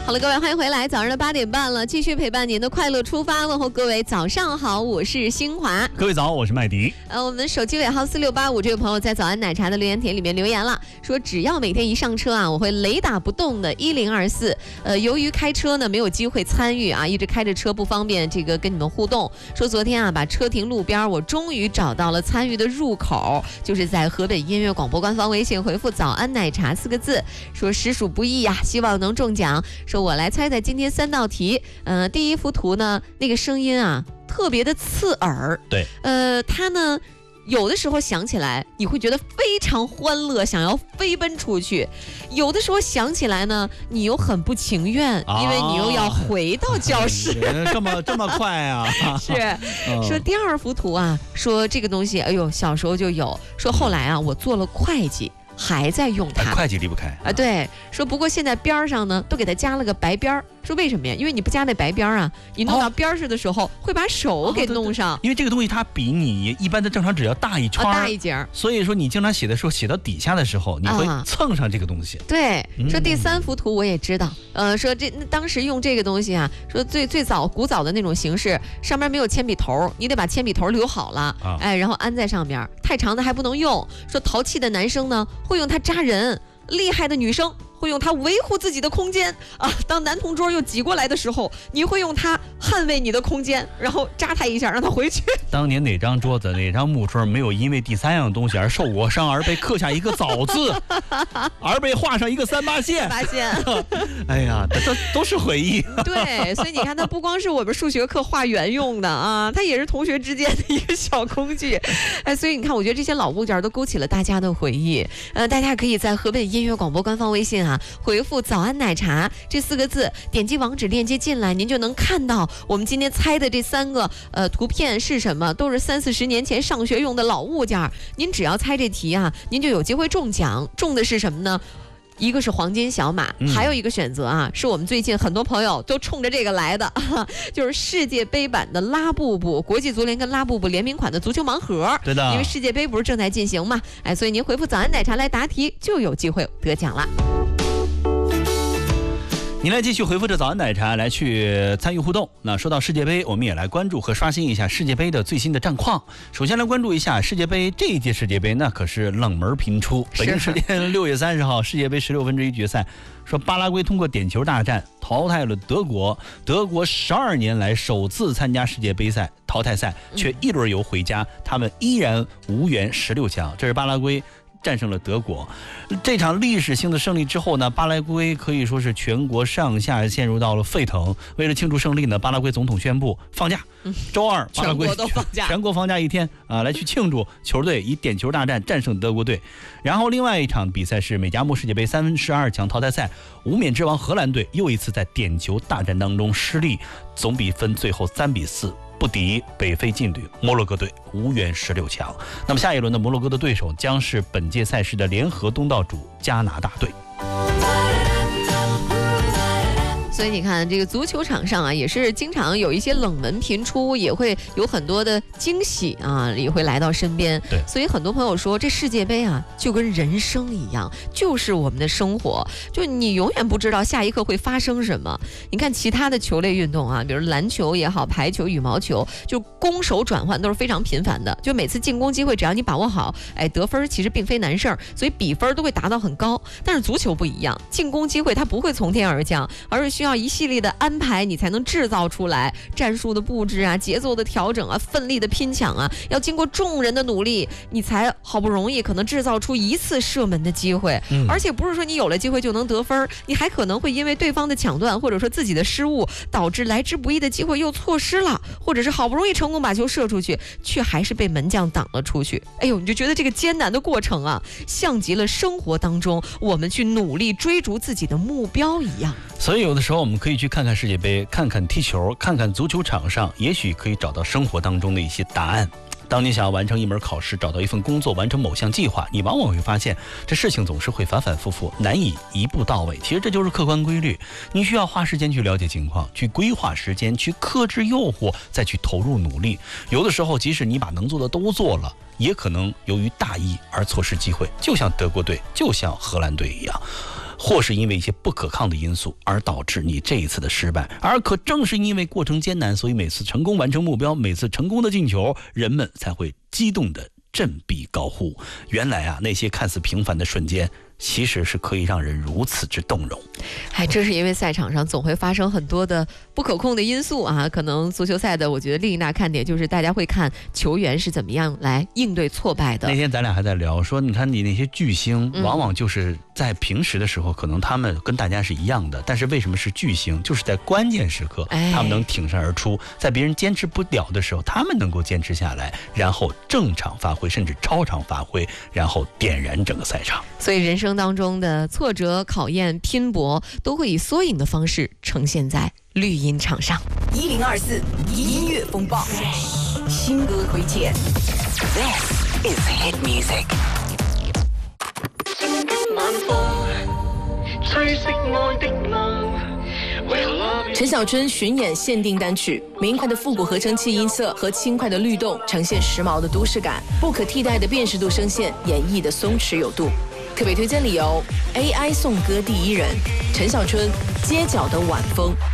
好了，各位欢迎回来，早上的8点半了，继续陪伴您的快乐出发，问候各位早上好，我是新华。 各位早，我是麦迪。 我们手机尾号4685这位朋友在早安奶茶的留言帖里面留言了，说只要每天一上车啊，我会雷打不动的1024。由于开车呢没有机会参与啊，一直开着车不方便这个跟你们互动。说昨天啊把车停路边，我终于找到了参与的入口，就是在河北音乐广播官方微信回复早安奶茶4个字，说实属不易呀，希望能中奖。说我来猜猜今天3道题。第一幅图呢，那个声音啊特别的刺耳。 对， 它呢有的时候想起来你会觉得非常欢乐，想要飞奔出去；有的时候想起来呢，你又很不情愿，因为你又要回到教室。 这么快啊？ 是。说第二幅图啊，说这个东西，哎呦，小时候就有。说后来啊，我做了会计。还在用它， 会计离不开啊。对，说不过现在边上呢都给它加了个白边儿，说为什么呀？因为你不加那白边儿啊，你弄到边上的时候会把手给弄上。 因为这个东西它比你一般的正常纸要大一圈， 大一截， 所以说你经常写的时候写到底下的时候，你会蹭上这个东西。 对，说第三幅图我也知道，说当时用这个东西啊，说最早古早的那种形式，上面没有铅笔头，你得把铅笔头留好了，然后安在上面，太长的还不能用。说淘气的男生呢会用它扎人，厉害的女生会用它维护自己的空间啊。当男同桌又挤过来的时候，你会用它捍卫你的空间，然后扎他一下让他回去。 当年哪张桌子哪张木桌没有因为第3样东西而受过伤，而被刻下一个早字而被画上一个38线？哎呀，这都是回忆。 对，所以你看它不光是我们数学课画圆用的啊，它也是同学之间的一个小工具。所以你看我觉得这些老物件都勾起了大家的回忆。大家可以在河北音乐广播官方微信啊回复早安奶茶这4个字，点击网址链接进来，您就能看到我们今天猜的这3个图片是什么，都是30-40年前上学用的老物件。您只要猜这题啊，您就有机会中奖。中的是什么呢？一个是黄金小马，还有一个选择啊，是我们最近很多朋友都冲着这个来的，就是世界杯版的拉布布，国际足联跟拉布布联名款的足球盲盒。 对的， 因为世界杯不是正在进行嘛，所以您回复早安奶茶来答题，就有机会得奖了。 您来继续回复着早安奶茶来去参与互动。那说到世界杯，我们也来关注和刷新一下世界杯的最新的战况。首先来关注一下世界杯，这一届世界杯那可是冷门频出。北京时间6月30号，世界杯16分之一决赛，说巴拉圭通过点球大战淘汰了德国。德国12年来首次参加世界杯赛淘汰赛，却一轮游回家，他们依然无缘16强。这是巴拉圭战胜了德国。这场历史性的胜利之后呢，巴拉圭可以说是全国上下陷入到了沸腾。为了庆祝胜利呢，巴拉圭总统宣布放假，周二巴拉圭全国放假1天啊，来去庆祝球队以点球大战战胜德国队。然后另外一场比赛是美加墨世界杯32强淘汰赛，无冕之王荷兰队又一次在点球大战当中失利，总比分最后3-4。不敌北非劲旅摩洛哥队，无缘16强。那么下一轮的摩洛哥的对手将是本届赛事的联合东道主加拿大队。 所以你看这个足球场上啊，也是经常有一些冷门频出，也会有很多的惊喜啊，也会来到身边。 对， 所以很多朋友说这世界杯啊就跟人生一样，就是我们的生活，就你永远不知道下一刻会发生什么。你看其他的球类运动啊，比如篮球也好，排球、羽毛球，就攻守转换都是非常频繁的，就每次进攻机会只要你把握好，得分其实并非难事儿，所以比分都会达到很高。但是足球不一样，进攻机会它不会从天而降，而是需要一系列的安排，你才能制造出来战术的布置啊，节奏的调整啊，奋力的拼抢啊，要经过众人的努力，你才好不容易可能制造出一次射门的机会。而且不是说你有了机会就能得分，你还可能会因为对方的抢断或者说自己的失误，导致来之不易的机会又错失了，或者是好不容易成功把球射出去，却还是被门将挡了出去。哎呦，你就觉得这个艰难的过程啊，像极了生活当中我们去努力追逐自己的目标一样。 所以有的时候我们可以去看看世界杯，看看踢球，看看足球场上，也许可以找到生活当中的一些答案。当你想要完成一门考试，找到一份工作，完成某项计划，你往往会发现这事情总是会反反复复，难以一步到位。其实这就是客观规律，你需要花时间去了解情况，去规划时间，去克制诱惑，再去投入努力。有的时候即使你把能做的都做了，也可能由于大意而错失机会，就像德国队，就像荷兰队一样。 或是因为一些不可抗的因素而导致你这一次的失败。而可正是因为过程艰难，所以每次成功完成目标，每次成功的进球，人们才会激动的振臂高呼。原来啊，那些看似平凡的瞬间，其实是可以让人如此之动容。 正是因为赛场上总会发生很多的不可控的因素啊，可能足球赛的我觉得另一大看点就是大家会看球员是怎么样来应对挫败的。 那天咱俩还在聊说，你看你那些巨星，往往就是在平时的时候，可能他们跟大家是一样的，但是为什么是巨星？就是在关键时刻，他们能挺身而出，在别人坚持不了的时候，他们能够坚持下来，然后正常发挥，甚至超常发挥，然后点燃整个赛场。 所以人生当中的挫折、考验、拼搏，都会以缩影的方式呈现在绿茵场上。 1024音乐风暴，新歌推荐。This is hit music。陈小春巡演限定单曲，明快的复古合成器音色和轻快的律动，呈现时髦的都市感，不可替代的辨识度声线演绎的松弛有度。特别推荐理由 ：AI 颂歌第一人，陈小春，街角的晚风。